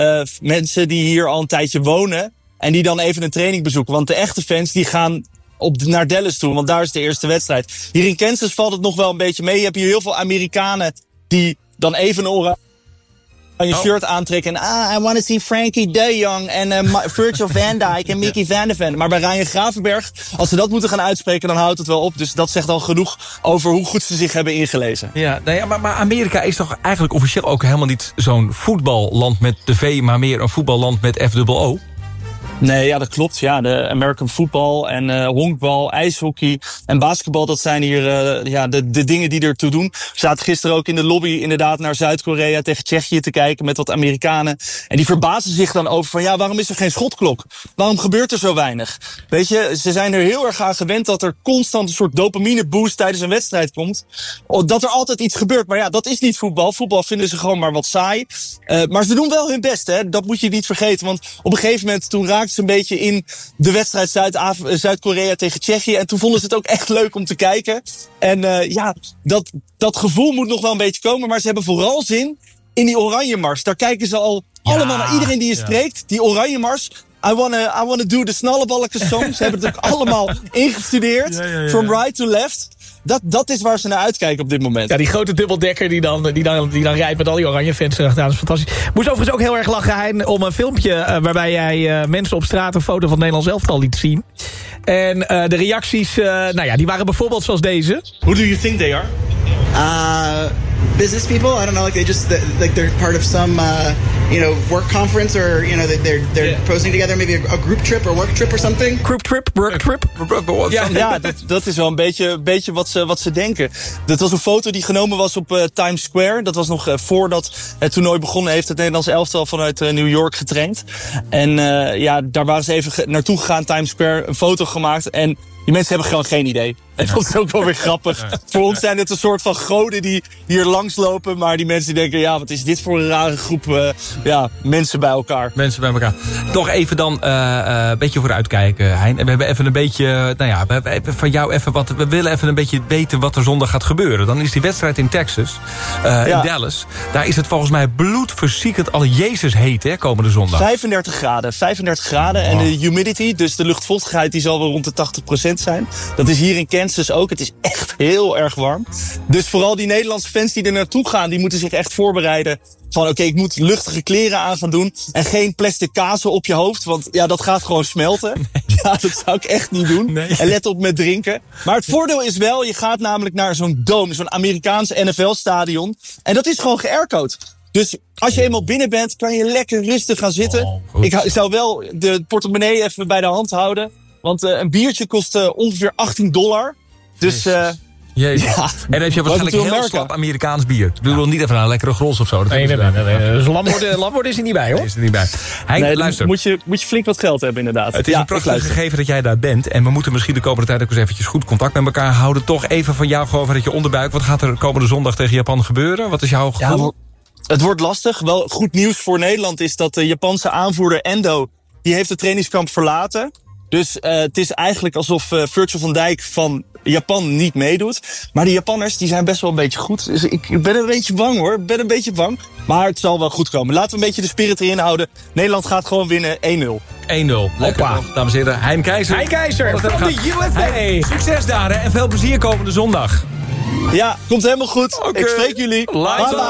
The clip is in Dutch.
mensen die hier al een tijdje wonen en die dan even een training bezoeken. Want de echte fans die gaan naar Dallas toe, want daar is de eerste wedstrijd. Hier in Kansas valt het nog wel een beetje mee. Je hebt hier heel veel Amerikanen die dan even een je shirt aantrekken en I want to see Frankie de Jong en Virgil van Dijk en Mickey van der Ven. Maar bij Ryan Gravenberg, als ze dat moeten gaan uitspreken, dan houdt het wel op. Dus dat zegt al genoeg over hoe goed ze zich hebben ingelezen. Ja, nou ja, maar Amerika is toch eigenlijk officieel ook helemaal niet zo'n voetballand met de V, maar meer een voetballand met FOO? Nee, ja, dat klopt. Ja, de American football en honkbal, ijshockey en basketbal, dat zijn hier de dingen die ertoe doen. We zaten gisteren ook in de lobby inderdaad naar Zuid-Korea tegen Tsjechië te kijken met wat Amerikanen. En die verbazen zich dan over van waarom is er geen schotklok? Waarom gebeurt er zo weinig? Weet je, ze zijn er heel erg aan gewend dat er constant een soort dopamine boost tijdens een wedstrijd komt. Dat er altijd iets gebeurt. Maar ja, dat is niet voetbal. Voetbal vinden ze gewoon maar wat saai. Maar ze doen wel hun best, hè. Dat moet je niet vergeten. Want op een gegeven moment toen raakten ze een beetje in de wedstrijd Zuid-Korea tegen Tsjechië. En toen vonden ze het ook echt leuk om te kijken. En dat gevoel moet nog wel een beetje komen. Maar ze hebben vooral zin in die oranje mars. Daar kijken ze al allemaal naar. Iedereen die je spreekt. Die oranje mars. I wanna do the snallebalken song. Ze hebben het ook allemaal ingestudeerd. Ja. From right to left. Dat is waar ze naar uitkijken op dit moment. Ja, die grote dubbeldekker die dan rijdt met al die oranje fans erachteraan. Dat is fantastisch. Moest overigens ook heel erg lachen, Hein, om een filmpje waarbij jij mensen op straat een foto van het Nederlands elftal liet zien. En de reacties, die waren bijvoorbeeld zoals deze. Who do you think they are? Business people. I don't know, like they just they're part of some work conference, or they're posing together, maybe a group trip or work trip or something. Group trip, work trip. Ja, dat is wel een beetje wat ze denken. Dat was een foto die genomen was op Times Square. Dat was nog voordat het toernooi begonnen, heeft het Nederlands elftal vanuit New York getraind. En daar waren ze even naartoe gegaan, Times Square, een foto gemaakt en die mensen hebben gewoon geen idee. En dat is ook wel weer grappig. Voor ons zijn het een soort van goden die hier langslopen. Maar die mensen die denken, wat is dit voor een rare groep mensen bij elkaar. Mensen bij elkaar. Toch even dan een beetje vooruitkijken, Hein. En we hebben even een beetje, we hebben van jou even wat. We willen even een beetje weten wat er zondag gaat gebeuren. Dan is die wedstrijd in Texas, in Dallas. Daar is het volgens mij bloedverziekend al Jezus heet, hè, komende zondag. 35 graden. En de humidity, dus de luchtvochtigheid, die zal wel rond de 80% zijn. Dat is hier in Kansas ook. Het is echt heel erg warm. Dus vooral die Nederlandse fans die er naartoe gaan, die moeten zich echt voorbereiden van oké, ik moet luchtige kleren aan gaan doen en geen plastic kazen op je hoofd, want dat gaat gewoon smelten. Nee. Ja, dat zou ik echt niet doen. Nee. En let op met drinken. Maar het voordeel is wel, je gaat namelijk naar zo'n dome, zo'n Amerikaanse NFL-stadion. En dat is gewoon geaircoat. Dus als je eenmaal binnen bent, kan je lekker rustig gaan zitten. Ik zou wel de portemonnee even bij de hand houden. Want een biertje kost ongeveer $18. Dus Jezus. Ja, en dan heb je waarschijnlijk een heel slap Amerikaans bier. Ik bedoel niet even een lekkere Grols of zo. Nee. Dus lamwoord is er niet bij, hoor. Nee, is er niet bij. Henk, luister. Moet je flink wat geld hebben, inderdaad. Het is een prachtig gegeven dat jij daar bent. En we moeten misschien de komende tijd ook eens eventjes goed contact met elkaar houden. Toch even van jou gewoon vanuit je onderbuik. Wat gaat er komende zondag tegen Japan gebeuren? Wat is jouw gevoel? Het wordt lastig. Wel goed nieuws voor Nederland is dat de Japanse aanvoerder Endo, die heeft het trainingskamp verlaten. Dus het is eigenlijk alsof Virgil van Dijk van Japan niet meedoet. Maar de Japanners die zijn best wel een beetje goed. Dus ik ben een beetje bang, hoor. Maar het zal wel goed komen. Laten we een beetje de spirit erin houden. Nederland gaat gewoon winnen 1-0. 1-0. Lekker, dames en heren. Hein Keizer van de USA. Succes daar, hè. En veel plezier komende zondag. Ja, komt helemaal goed. Okay. Ik spreek jullie. Bye.